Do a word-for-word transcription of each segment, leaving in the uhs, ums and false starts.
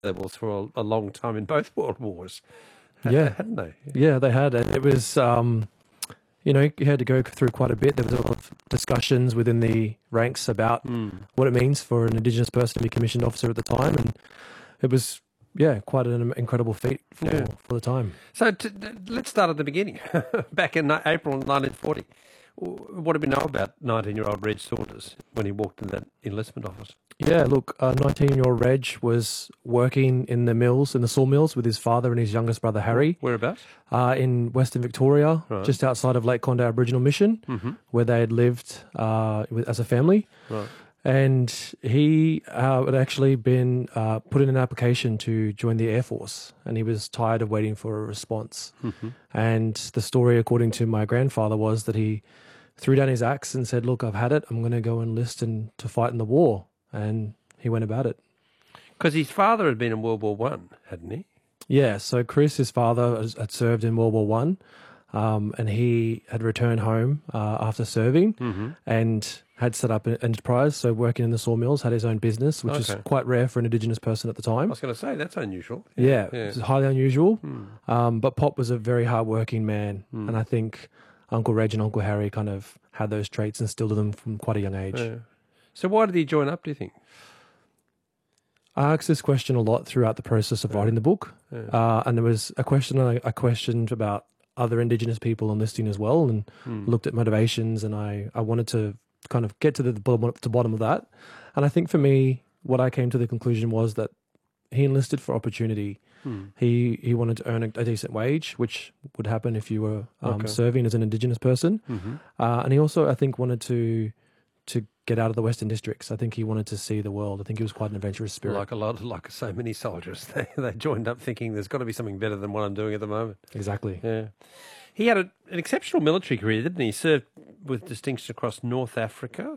levels for a, a long time in both world wars. Yeah. Hadn't they? Yeah, they had. And it was, um, you know, you had to go through quite a bit. There was a lot of discussions within the ranks about Mm. what it means for an Indigenous person to be commissioned officer at the time. And it was, yeah, quite an incredible feat for, Yeah. for the time. So t- t- let's start at the beginning. Back in ni- April nineteen forty, w- what did we know about nineteen-year-old Reg Saunders when he walked in that enlistment office? Yeah, look, uh, nineteen-year-old Reg was working in the mills, in the sawmills with his father and his youngest brother Harry Whereabouts? uh, in Western Victoria, Right. just outside of Lake Conde Aboriginal Mission, Mm-hmm. where they had lived uh, with, as a family. Right. And he uh, had actually been uh, put in an application to join the Air Force, and he was tired of waiting for a response. Mm-hmm. And the story, according to my grandfather, was that he threw down his axe and said, "Look, I've had it. I'm going to go enlist and to fight in the war." And he went about it. Because his father had been in World War One, hadn't he? Yeah. So Chris, his father, has- had served in World War One, um, and he had returned home uh, after serving, Mm-hmm. and had set up an enterprise. So working in the sawmills, had his own business, which is Okay. quite rare for an Indigenous person at the I time. was going to say, that's unusual. Yeah, Yeah. it was highly unusual. Mm. Um, but Pop was a very hardworking man, Mm. and I think Uncle Reg and Uncle Harry kind of had those traits instilled in them from quite a young age. Yeah. So why did he join up, do you think? I asked this question a lot throughout the process of Yeah. writing the book, Yeah. uh, and there was a question I, I questioned about other Indigenous people enlisting as well, and Mm. looked at motivations, and I, I wanted to kind of get to the bottom, to bottom of that. And I think for me, what I came to the conclusion was that he enlisted for opportunity. Mm. He he wanted to earn a, a decent wage, which would happen if you were um, Okay. serving as an Indigenous person. Mm-hmm. Uh, and he also, I think, wanted to to get out of the Western Districts. I think he wanted to see the world. I think he was quite an adventurous spirit. Like a lot, like so many soldiers, they they joined up thinking there's got to be something better than what I'm doing at the moment. Exactly. Yeah, he had a, an exceptional military career, didn't he? He served with distinction across North Africa.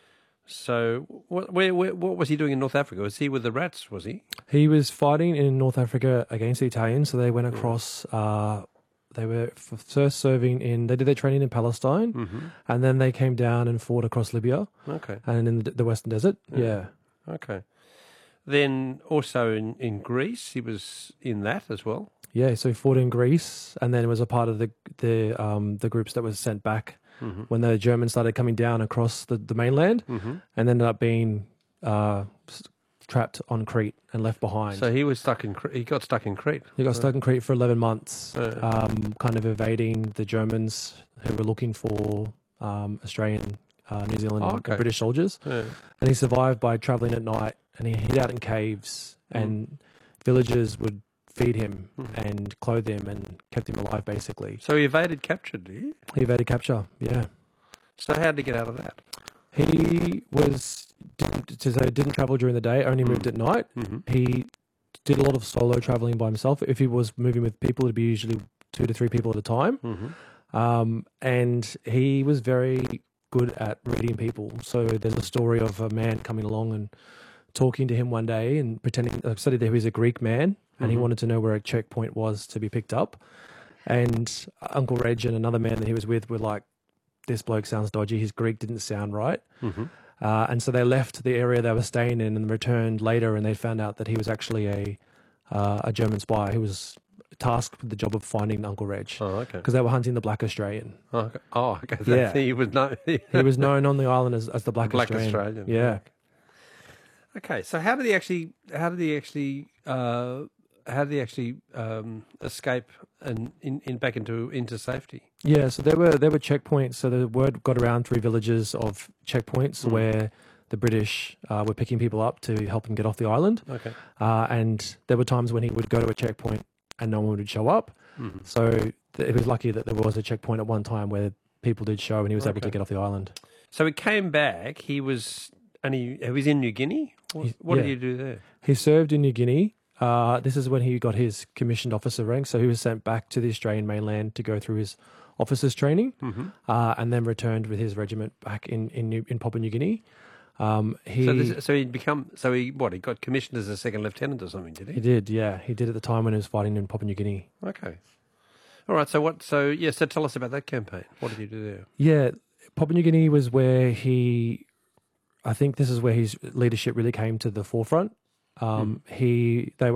So, what, where, where, what was he doing in North Africa? Was he with the Rats? Was he? He was fighting in North Africa against the Italians. So they went across. Uh, they were f- first serving in. They did their training in Palestine, Mm-hmm. and then they came down and fought across Libya Okay, and in the, the Western Desert. Yeah. Yeah. okay. Then also in, in Greece, he was in that as well. Yeah, so he fought in Greece, and then was a part of the the um, the groups that was sent back Mm-hmm. when the Germans started coming down across the, the mainland, Mm-hmm. and ended up being uh, s- trapped on Crete and left behind. So he was stuck in. Cre- He got stuck in Crete. he got stuck in Crete for eleven months, Yeah. um, kind of evading the Germans who were looking for um, Australian, uh, New Zealand, Oh, and okay. British soldiers. Yeah. And he survived by travelling at night, and he hid out in caves, Mm. and villagers would feed him Mm. and clothe him and kept him alive, basically. So he evaded capture, did he? He evaded capture, yeah. So how did he get out of that? He was, didn't, so didn't travel during the day, only moved at night. Mm-hmm. He did a lot of solo traveling by himself. If he was moving with people, it'd be usually two to three people at a time. Mm-hmm. Um, and he was very good at reading people. So there's a story of a man coming along and talking to him one day and pretending, uh, studied that he was a Greek man, and he Mhm. wanted to know where a checkpoint was to be picked up. And Uncle Reg and another man that he was with were like, this bloke sounds dodgy. His Greek didn't sound right. Mm-hmm. Uh, and so they left the area they were staying in and returned later, and they found out that he was actually a uh, a German spy who was tasked with the job of finding Uncle Reg, Oh, okay. because they were hunting the Black Australian. Oh, okay. Oh, okay. Yeah. He was no. He was known on the island as, as the Black, Black Australian. Australian. Yeah. Okay. So how did he actually? How did he actually? Uh, how did he actually um, escape and in, in back into into safety? Yeah, so there were there were checkpoints. So the word got around through villages of checkpoints Mm. where the British uh, were picking people up to help them get off the island. Okay. Uh, and there were times when he would go to a checkpoint and no one would show up. Mm-hmm. So th- it was lucky that there was a checkpoint at one time where people did show and he was able to Okay. get off the island. So he came back. He was and he, he was in New Guinea. What, He- what yeah. did he do there? He served in New Guinea. Uh, this is when he got his commissioned officer rank. So he was sent back to the Australian mainland to go through his officer's training, Mm-hmm. uh, and then returned with his regiment back in in, New, in Papua New Guinea. Um, he So, this, so he'd become. So he what? He got commissioned as a second lieutenant or something, did he? he did, yeah, he did at the time when he was fighting in Papua New Guinea. Okay. All right. So what? So yeah. So tell us about that campaign. What did you do there? Yeah, Papua New Guinea was where he, I think this is where his leadership really came to the forefront. Um, He they were